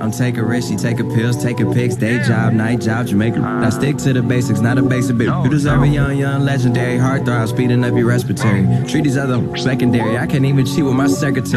I'm taking risks, she taking pills, taking pics, day job, night job, Jamaica. Now stick to the basics, not a basic bit. You deserve a young, legendary heartthrob, speeding up your respiratory. Treat these other secondary, I can't even cheat with my secretary.